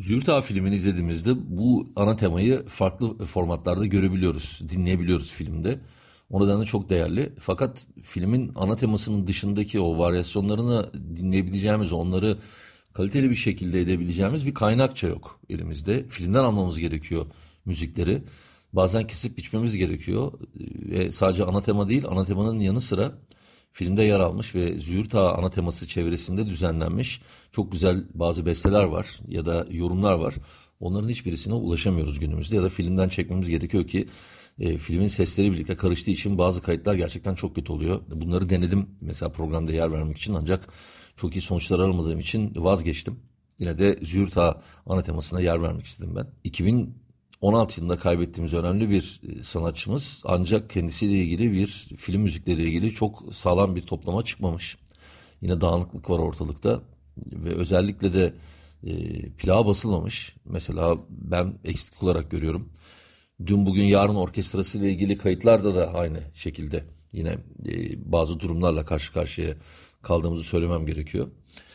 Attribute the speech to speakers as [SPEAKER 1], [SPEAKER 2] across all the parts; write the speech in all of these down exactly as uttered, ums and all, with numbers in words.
[SPEAKER 1] Züğürt Ağa filmini izlediğimizde bu ana temayı farklı formatlarda görebiliyoruz, dinleyebiliyoruz filmde. O nedenle çok değerli. Fakat filmin ana temasının dışındaki o varyasyonlarını dinleyebileceğimiz, onları kaliteli bir şekilde edebileceğimiz bir kaynakça yok elimizde. Filmden almamız gerekiyor müzikleri. Bazen kesip biçmemiz gerekiyor. Ve sadece ana tema değil, ana temanın yanı sıra filmde yer almış ve Züğürt Ağa ana teması çevresinde düzenlenmiş çok güzel bazı besteler var ya da yorumlar var. Onların hiçbirisine ulaşamıyoruz günümüzde ya da filmden çekmemiz gerekiyor ki e, filmin sesleri birlikte karıştığı için bazı kayıtlar gerçekten çok kötü oluyor. Bunları denedim mesela programda yer vermek için, ancak çok iyi sonuçlar alamadığım için vazgeçtim. Yine de Züğürt Ağa ana temasına yer vermek istedim ben. iki bin on altı yılında kaybettiğimiz önemli bir sanatçımız, ancak kendisiyle ilgili bir film müzikleriyle ilgili çok sağlam bir toplama çıkmamış. Yine dağınıklık var ortalıkta ve özellikle de e, plağa basılmamış. Mesela ben eksiklik olarak görüyorum. Dün Bugün Yarın orkestrası ile ilgili kayıtlarda da aynı şekilde yine e, bazı durumlarla karşı karşıya kaldığımızı söylemem gerekiyor.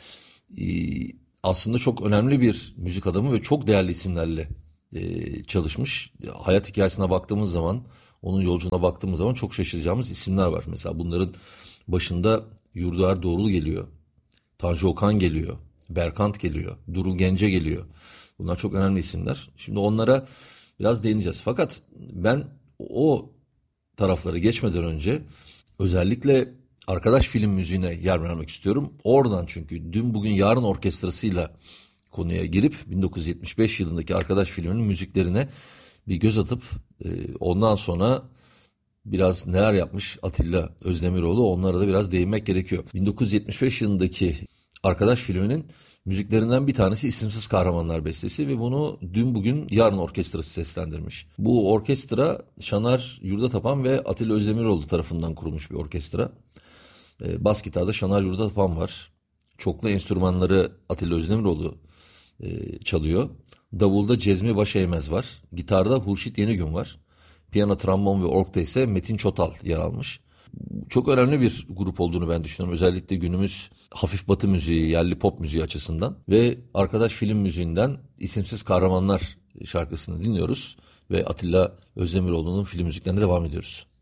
[SPEAKER 1] E, aslında çok önemli bir müzik adamı ve çok değerli isimlerle Ee, çalışmış. Hayat hikayesine baktığımız zaman, onun yolculuğuna baktığımız zaman çok şaşıracağımız isimler var. Mesela bunların başında Yurdaer Doğrul geliyor, Tanju Okan geliyor, Berkant geliyor, Durul Gence geliyor. Bunlar çok önemli isimler. Şimdi onlara biraz değineceğiz. Fakat ben o taraflara geçmeden önce özellikle arkadaş film müziğine yer vermek istiyorum. Oradan, çünkü Dün Bugün Yarın orkestrasıyla konuya girip bin dokuz yüz yetmiş beş yılındaki Arkadaş filminin müziklerine bir göz atıp e, ondan sonra biraz neler yapmış Atilla Özdemiroğlu, onlara da biraz değinmek gerekiyor. bin dokuz yüz yetmiş beş yılındaki Arkadaş filminin müziklerinden bir tanesi İsimsiz Kahramanlar bestesi ve bunu Dün Bugün Yarın orkestrası seslendirmiş. Bu orkestra Şanar Yurdatapan ve Atilla Özdemiroğlu tarafından kurulmuş bir orkestra. E, bas gitarda Şanar Yurdatapan var. Çoklu enstrümanları Atilla Özdemiroğlu e, çalıyor. Davulda Cezmi Başeymez var. Gitarda Hurşit Yenigün var. Piyano, trombon ve orgda ise Metin Çotal yer almış. Çok önemli bir grup olduğunu ben düşünüyorum. Özellikle günümüz hafif batı müziği, yerli pop müziği açısından. Ve arkadaş film müziğinden İsimsiz Kahramanlar şarkısını dinliyoruz. Ve Atilla Özdemiroğlu'nun film müziklerine devam ediyoruz.